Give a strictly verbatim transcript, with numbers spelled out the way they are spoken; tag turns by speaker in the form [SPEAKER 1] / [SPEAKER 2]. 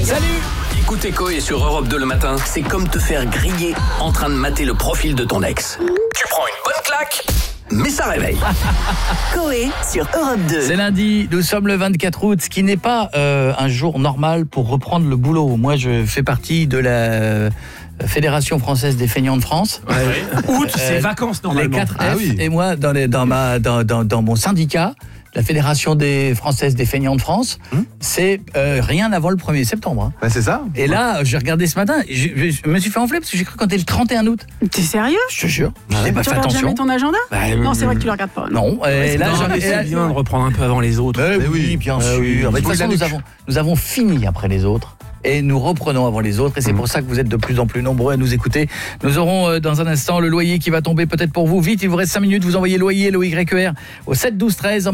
[SPEAKER 1] Salut.
[SPEAKER 2] Écoutez Coé sur Europe deux le matin, c'est comme te faire griller en train de mater le profil de ton ex. Tu prends une bonne claque, mais ça réveille.
[SPEAKER 3] Coé sur Europe deux.
[SPEAKER 1] C'est lundi, nous sommes le vingt-quatre août, ce qui n'est pas euh, un jour normal pour reprendre le boulot. Moi, je fais partie de la Fédération française des feignants de France.
[SPEAKER 4] Ouais. Août, c'est
[SPEAKER 1] Euh,
[SPEAKER 4] vacances normalement.
[SPEAKER 1] Les quatre F.
[SPEAKER 5] Ah oui.
[SPEAKER 1] Et moi, dans, les, dans, ma, dans, dans, dans mon syndicat, la Fédération des françaises des feignants de France,
[SPEAKER 5] Hum.
[SPEAKER 1] c'est euh, rien avant le premier septembre. Hein.
[SPEAKER 5] Bah, c'est ça.
[SPEAKER 1] Et là, j'ai regardé ce matin, je, je, je me suis fait enfler parce que j'ai cru quand t'es le trente et un août.
[SPEAKER 6] T'es sérieux?
[SPEAKER 1] Je te jure, je n'ai pas
[SPEAKER 6] Tu
[SPEAKER 1] fait
[SPEAKER 6] regardes
[SPEAKER 1] attention.
[SPEAKER 6] jamais ton agenda?
[SPEAKER 1] Bah,
[SPEAKER 6] Non,
[SPEAKER 1] euh,
[SPEAKER 6] c'est vrai que tu le regardes pas.
[SPEAKER 1] Non, et là,
[SPEAKER 4] Non,
[SPEAKER 1] j'en-
[SPEAKER 4] mais
[SPEAKER 1] et
[SPEAKER 4] c'est
[SPEAKER 1] là-
[SPEAKER 4] bien de reprendre un peu avant les autres.
[SPEAKER 1] Eh
[SPEAKER 5] Mais
[SPEAKER 1] oui,
[SPEAKER 5] oui.
[SPEAKER 1] bien
[SPEAKER 4] Ah
[SPEAKER 1] sûr.
[SPEAKER 4] oui.
[SPEAKER 1] De toute
[SPEAKER 5] Faut
[SPEAKER 1] façon,
[SPEAKER 5] la
[SPEAKER 1] nous
[SPEAKER 5] nuque.
[SPEAKER 1] avons, nous avons fini après les autres. Et nous reprenons avant les autres. Et c'est
[SPEAKER 5] Mmh.
[SPEAKER 1] pour ça que vous êtes de plus en plus nombreux à nous écouter. Nous aurons euh, dans un instant le loyer qui va tomber peut-être pour vous. Vite, il vous reste cinq minutes. Vous envoyez loyer, L O Y E R, au sept douze treize.